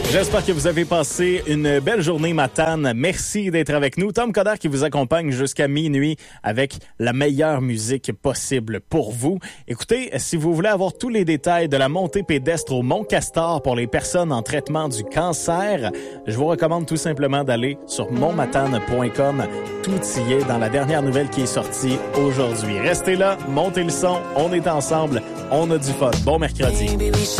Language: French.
J'espère que vous avez passé une belle journée matane. Merci d'être avec nous. Tom Coderre qui vous accompagne jusqu'à minuit avec la meilleure musique possible pour vous. Écoutez, si vous voulez avoir tous les détails de la montée pédestre au Mont Castor pour les personnes en traitement du cancer, je vous recommande tout simplement d'aller sur montmatane.com. Tout y est dans la dernière nouvelle qui est sortie aujourd'hui. Restez là, montez le son, on est ensemble, on a du fun. Bon mercredi.